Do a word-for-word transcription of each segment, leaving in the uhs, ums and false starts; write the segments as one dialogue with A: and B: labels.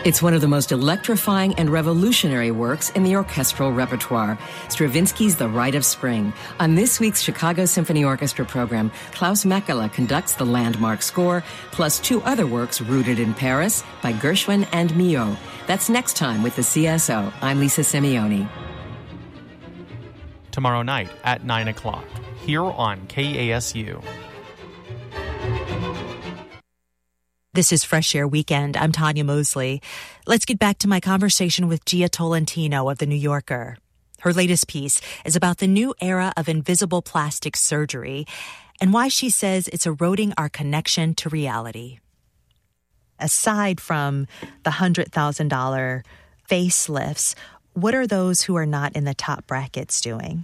A: It's one of the most electrifying and revolutionary works in the orchestral repertoire, Stravinsky's The Rite of Spring. On this week's Chicago Symphony Orchestra program, Klaus Mekela conducts the landmark score, plus two other works rooted in Paris by Gershwin and Milhaud. That's next time with the C S O. I'm Lisa Simeone.
B: Tomorrow night at nine o'clock, here on K A S U.
C: This is Fresh Air Weekend. I'm Tanya Mosley. Let's get back to my conversation with Gia Tolentino of The New Yorker. Her latest piece is about the new era of invisible plastic surgery and why she says it's eroding our connection to reality. Aside from the one hundred thousand dollars facelifts, what are those who are not in the top brackets doing?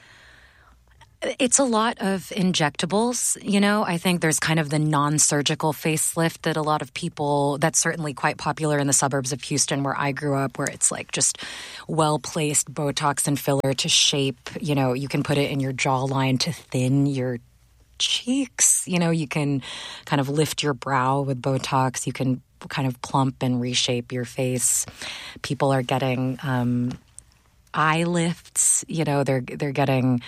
D: It's a lot of injectables, you know. I think there's kind of the non-surgical facelift that a lot of people, that's certainly quite popular in the suburbs of Houston where I grew up, where it's like just well-placed Botox and filler to shape, you know, you can put it in your jawline to thin your cheeks. You know, you can kind of lift your brow with Botox. You can kind of plump and reshape your face. People are getting um, eye lifts, you know, they're they're getting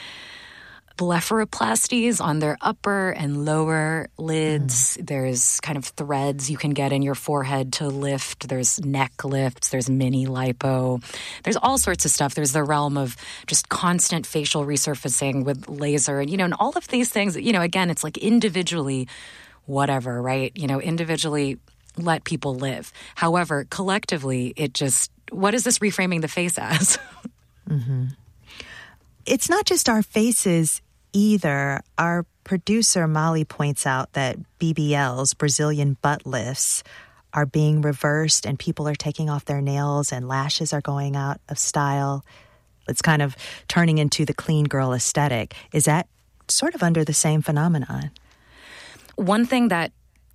D: blepharoplasties on their upper and lower lids. Mm. There's kind of threads you can get in your forehead to lift. There's neck lifts. There's mini lipo. There's all sorts of stuff. There's the realm of just constant facial resurfacing with laser. And, you know, and all of these things, you know, again, it's like individually whatever, right? You know, individually let people live. However, collectively, it just, what is this reframing the face as?
C: Mm-hmm. It's not just our faces either. Our producer, Molly, points out that B B Ls, Brazilian butt lifts, are being reversed and people are taking off their nails and lashes are going out of style. It's kind of turning into the clean girl aesthetic. Is that sort of under the same phenomenon?
D: One thing that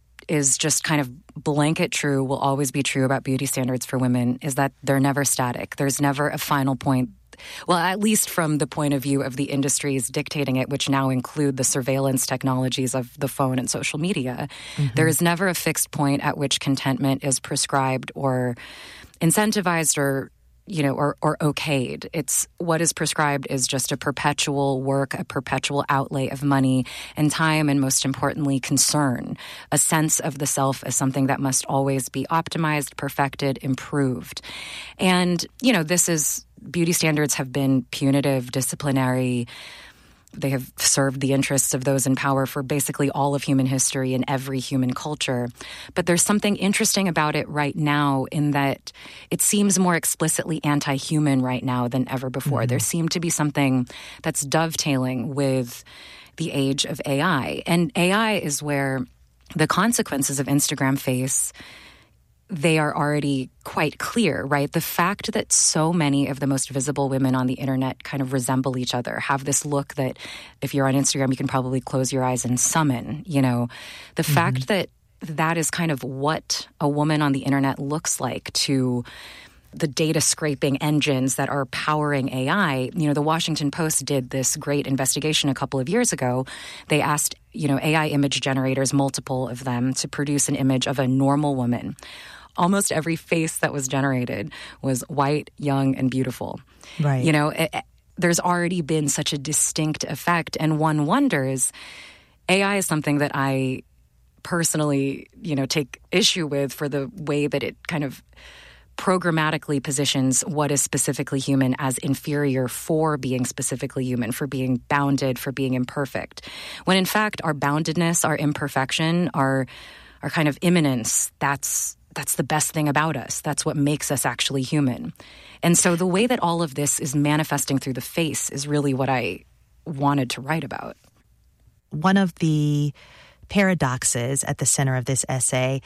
D: is just kind of blanket true, will always be true about beauty standards for women, is that they're never static. There's never a final point. Well, at least from the point of view of the industries dictating it, which now include the surveillance technologies of the phone and social media. Mm-hmm. There is never a fixed point at which contentment is prescribed or incentivized or, you know, or, or okayed. It's what is prescribed is just a perpetual work, a perpetual outlay of money and time, and most importantly, concern. A sense of the self as something that must always be optimized, perfected, improved. And, you know, this is, beauty standards have been punitive, disciplinary. They have served the interests of those in power for basically all of human history and every human culture. But there's something interesting about it right now in that it seems more explicitly anti-human right now than ever before. Mm-hmm. There seemed to be something that's dovetailing with the age of A I. And A I is where the consequences of Instagram Face, they are already quite clear, right? The fact that so many of the most visible women on the internet kind of resemble each other, have this look that if you're on Instagram, you can probably close your eyes and summon, you know, the mm-hmm. fact that that is kind of what a woman on the internet looks like to the data scraping engines that are powering A I. You know, the Washington Post did this great investigation a couple of years ago. They asked, you know, A I image generators, multiple of them, to produce an image of a normal woman. Almost every face that was generated was white, young, and beautiful.
C: Right.
D: You know, it, there's already been such a distinct effect, and one wonders, A I is something that I personally, you know, take issue with for the way that it kind of programmatically positions what is specifically human as inferior for being specifically human, for being bounded, for being imperfect. When in fact, our boundedness, our imperfection, our our kind of immanence, that's That's the best thing about us. That's what makes us actually human. And so the way that all of this is manifesting through the face is really what I wanted to write about.
C: One of the paradoxes at the center of this essay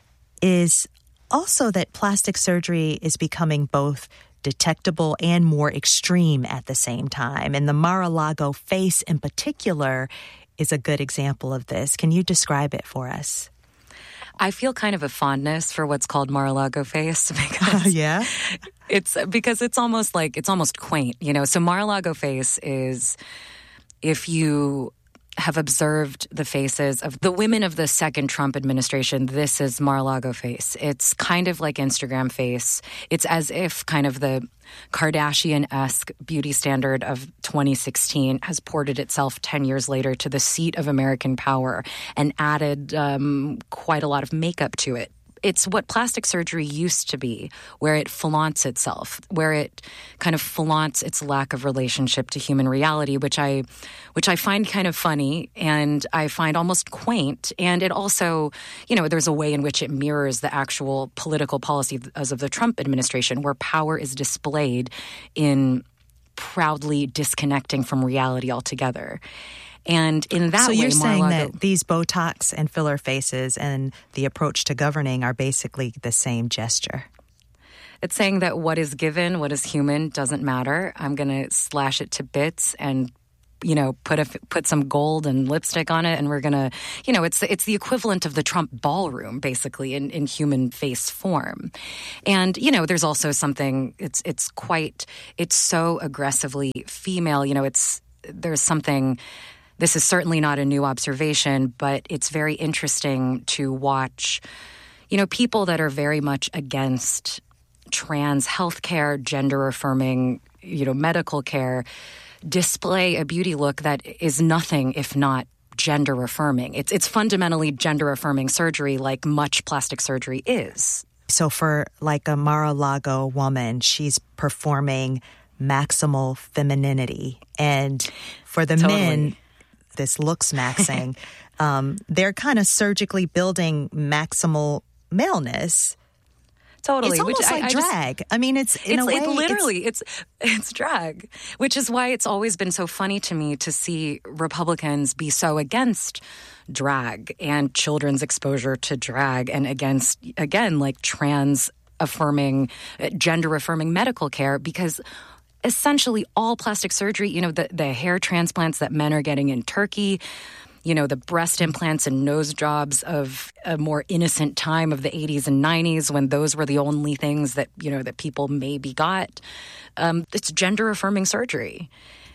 C: is also that plastic surgery is becoming both detectable and more extreme at the same time. And the Mar-a-Lago face in particular is a good example of this. Can you describe it for us?
D: I feel kind of a fondness for what's called Mar-a-Lago face because
C: uh, yeah,
D: it's because it's almost like it's almost quaint, you know. So Mar-a-Lago face is if you have observed the faces of the women of the second Trump administration, this is Mar-a-Lago face. It's kind of like Instagram face. It's as if kind of the Kardashian-esque beauty standard of twenty sixteen has ported itself ten years later to the seat of American power and added um, quite a lot of makeup to it. It's what plastic surgery used to be, where it flaunts itself, where it kind of flaunts its lack of relationship to human reality, which I which I find kind of funny and I find almost quaint. And it also, you know, there's a way in which it mirrors the actual political policy as of the Trump administration, where power is displayed in proudly disconnecting from reality altogether. And in that
C: so
D: way,
C: you're saying
D: Mar-a-Lago,
C: that these Botox and filler faces and the approach to governing are basically the same gesture.
D: It's saying that what is given, what is human, doesn't matter. I'm going to slash it to bits and, you know, put a, put some gold and lipstick on it, and we're going to, you know, it's it's the equivalent of the Trump ballroom, basically, in, in human face form. And, you know, there's also something, it's it's quite, it's so aggressively female, you know, it's, there's something. This is certainly not a new observation, but it's very interesting to watch, you know, people that are very much against trans healthcare, gender-affirming, you know, medical care, display a beauty look that is nothing if not gender-affirming. It's it's fundamentally gender-affirming surgery, like much plastic surgery is.
C: So for like a Mar-a-Lago woman, she's performing maximal femininity, and for the
D: Totally.
C: men, this looks maxing. um, they're kind of surgically building maximal maleness.
D: Totally.
C: It's almost
D: which
C: like
D: I, I
C: drag.
D: Just,
C: I mean, it's in
D: it's,
C: a way.
D: It literally, it's, it's it's drag, which is why it's always been so funny to me to see Republicans be so against drag and children's exposure to drag, and against, again, like trans affirming, gender affirming medical care, because essentially all plastic surgery, you know, the, the hair transplants that men are getting in Turkey, you know, the breast implants and nose jobs of a more innocent time of the eighties and nineties, when those were the only things that, you know, that people maybe got. Um, it's gender-affirming surgery.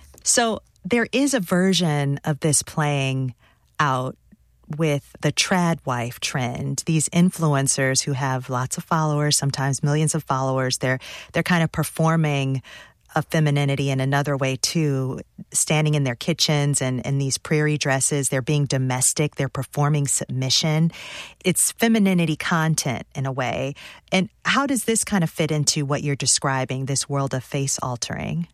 C: So there is a version of this playing out with the trad wife trend. These influencers who have lots of followers, sometimes millions of followers, they're they're kind of performing of femininity in another way too, standing in their kitchens and in these prairie dresses. They're being domestic. They're performing submission. It's femininity content in a way. And how does this kind of fit into what you're describing, this world of face altering?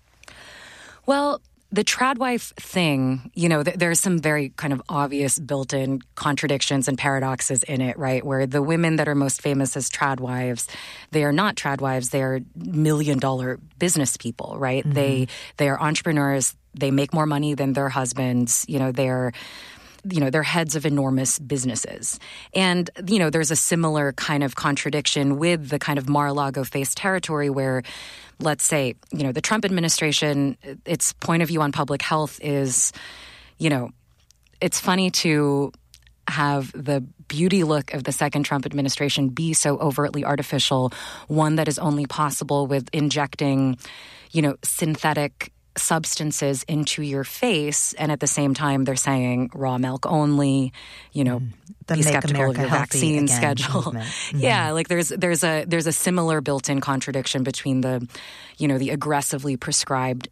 D: Well, the tradwife thing, you know, th- there's some very kind of obvious built-in contradictions and paradoxes in it, right? Where the women that are most famous as tradwives, they are not tradwives. They are million-dollar business people, right? Mm-hmm. They they are entrepreneurs. They make more money than their husbands. You know, they're you know, they're heads of enormous businesses. And, you know, there's a similar kind of contradiction with the kind of Mar-a-Lago face territory where, let's say, you know, the Trump administration, its point of view on public health is, you know, it's funny to have the beauty look of the second Trump administration be so overtly artificial, one that is only possible with injecting, you know, synthetic substances into your face, and at the same time they're saying raw milk only, you know,
C: the
D: be
C: Make
D: skeptical
C: America
D: of your vaccine
C: again
D: schedule.
C: Mm-hmm.
D: Yeah, like there's there's a there's a similar built-in contradiction between the, you know, the aggressively prescribed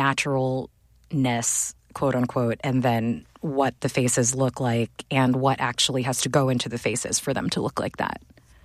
D: naturalness, quote unquote, and then what the faces look like and what actually has to go into the faces for them to look like that.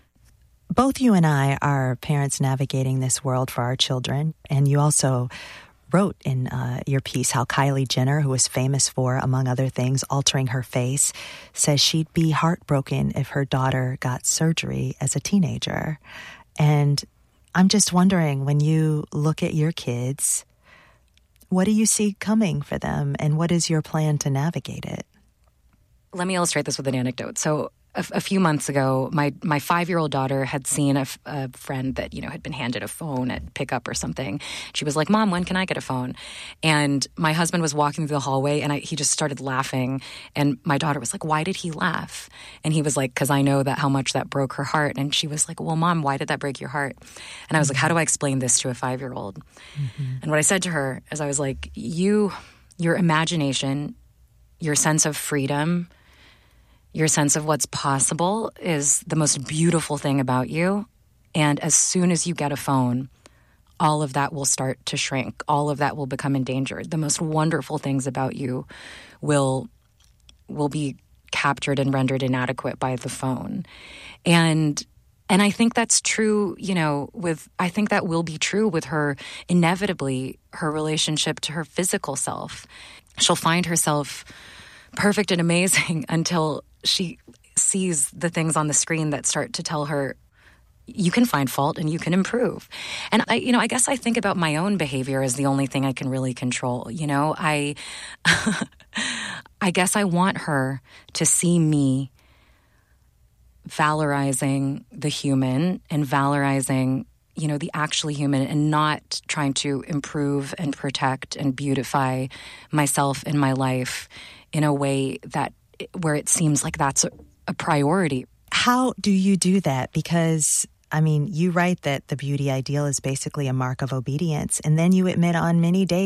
C: Both you and I are parents navigating this world for our children, and you also wrote in uh, your piece how Kylie Jenner, who was famous for, among other things, altering her face, says she'd be heartbroken if her daughter got surgery as a teenager. And I'm just wondering, when you look at your kids, what do you see coming for them, and what is your plan to navigate it?
D: Let me illustrate this with an anecdote. So a, a few months ago, my, my five-year-old daughter had seen a, f- a friend that, you know, had been handed a phone at pickup or something. She was like, Mom, when can I get a phone? And my husband was walking through the hallway, and I, he just started laughing. And my daughter was like, why did he laugh? And he was like, because I know that how much that broke her heart. And she was like, well, Mom, why did that break your heart? And I was like, how do I explain this to a five-year-old? Mm-hmm. And what I said to her is I was like, you, your imagination your sense of freedom, your sense of what's possible is the most beautiful thing about you. And as soon as you get a phone, all of that will start to shrink. All of that will become endangered. The most wonderful things about you will will be captured and rendered inadequate by the phone. And and I think that's true, you know, with I think that will be true with her, inevitably, her relationship to her physical self. She'll find herself perfect and amazing until she sees the things on the screen that start to tell her you can find fault and you can improve. And I, you know, I guess I think about my own behavior as the only thing I can really control. You know, I, I guess I want her to see me valorizing the human and valorizing, you know, the actually human, and not trying to improve and protect and beautify myself and my life in a way that where it seems like that's a, a priority.
C: How do you do that? Because I mean, you write that the beauty ideal is basically a mark of obedience, and then you admit on many days